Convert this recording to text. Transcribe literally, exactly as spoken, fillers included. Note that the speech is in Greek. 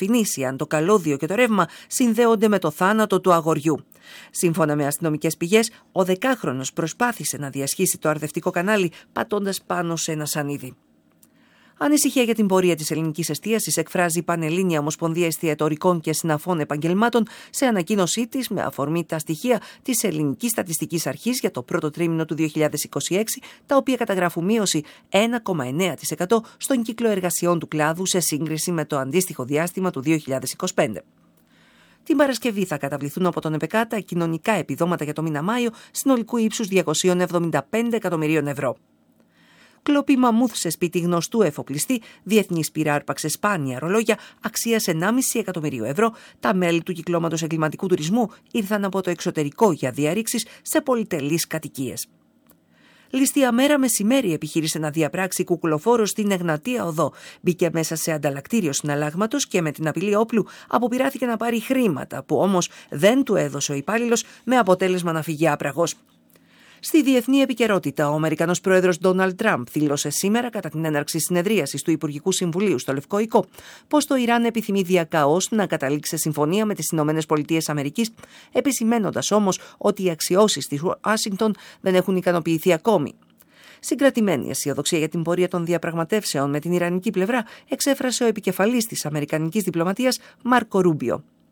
αποσαφηνίσει αν το καλώδιο και το ρεύμα συνδέονται με το θάνατο του αγοριού. Σύμφωνα με αστυνομικές πηγές, ο δεκάχρονος προσπάθησε να διασχίσει το αρδευτικό κανάλι πατώντας πάνω σε ένα σανίδι. Ανησυχία για την πορεία της ελληνικής εστίασης εκφράζει η Πανελλήνια Ομοσπονδία Εστιατορικών και Συναφών Επαγγελμάτων σε ανακοίνωσή της με αφορμή τα στοιχεία της Ελληνικής Στατιστικής Αρχής για το πρώτο τρίμηνο του δύο χιλιάδες είκοσι έξι, τα οποία καταγράφουν μείωση ένα κόμμα εννέα τοις εκατό στον κύκλο εργασιών του κλάδου σε σύγκριση με το αντίστοιχο διάστημα του δύο χιλιάδες είκοσι πέντε. Την Παρασκευή θα καταβληθούν από τον ΕΠΕΚΑ τα κοινωνικά επιδόματα για το μήνα Μάιο συνολικού ύψους διακόσια εβδομήντα πέντε εκατομμυρίων ευρώ. Κλοπή μαμούθ σε σπίτι γνωστού εφοπλιστή, διεθνής πύρα άρπαξε σπάνια ρολόγια αξίας ενάμιση εκατομμυρίου ευρώ. Τα μέλη του κυκλώματος εγκληματικού τουρισμού ήρθαν από το εξωτερικό για διαρρήξεις σε πολυτελείς κατοικίες. Ληστεία μέρα μεσημέρι επιχείρησε να διαπράξει κουκουλοφόρο στην Εγνατία Οδό. Μπήκε μέσα σε ανταλλακτήριο συναλλάγματος και με την απειλή όπλου αποπειράθηκε να πάρει χρήματα που όμως δεν του έδωσε ο υπάλληλος, με αποτέλεσμα να φύγει άπραγος. Στη διεθνή επικαιρότητα, ο Αμερικανός πρόεδρος Ντόναλντ Τραμπ δήλωσε σήμερα, κατά την έναρξη συνεδρίασης του Υπουργικού Συμβουλίου στο Λευκό Οικό, πως το Ιράν επιθυμεί διακαώς να καταλήξει σε συμφωνία με τις Ηνωμένες Πολιτείες Αμερικής, επισημένοντας όμως ότι οι αξιώσεις της Ουάσιγκτον δεν έχουν ικανοποιηθεί ακόμη. Συγκρατημένη αισιοδοξία για την πορεία των διαπραγματεύσεων με την Ιρανική πλευρά εξέφρασε ο επικεφαλής της Αμερικανικής διπλωματίας Μάρκο Ρούμπιο.